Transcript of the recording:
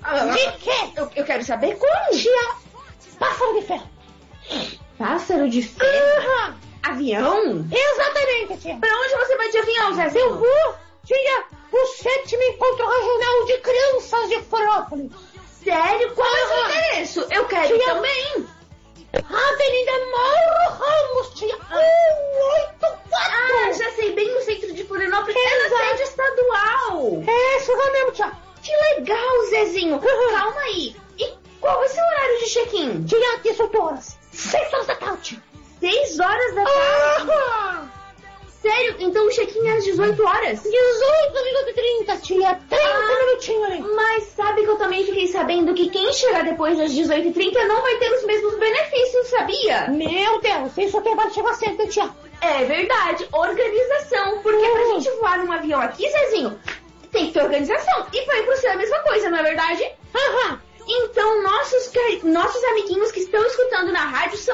De quê? Eu quero saber como. Tia, pássaro de ferro. Pássaro de ferro? Avião? Exatamente, tia. Pra onde você vai de avião, Zezinho? Eu vou, tia, o 7º Encontro Regional de Crianças de Florianópolis. Sério? Qual é o seu endereço? Eu quero ir também. Avenida Mauro Ramos, tia, 184. Já sei, bem no centro de Florianópolis. É na sede estadual. É, isso mesmo, tia. Que legal, Zezinho. Calma aí. E qual vai ser o horário de check-in? Tia, 18 horas. 6 horas da tarde. 6 horas da tarde? Sério? Então o check-in é às 18 horas? 18h30, tia. 30 minutinhos aí. Mas sabe que eu também fiquei sabendo que quem chegar depois das 18h30 não vai ter os mesmos benefícios, sabia? Meu Deus, isso aqui vai chegar cedo, tia. É verdade, organização. Porque pra gente voar num avião aqui, Zezinho, tem que ter organização. E pra ir pro céu é a mesma coisa, não é verdade? Então, nossos amiguinhos que estão escutando na rádio são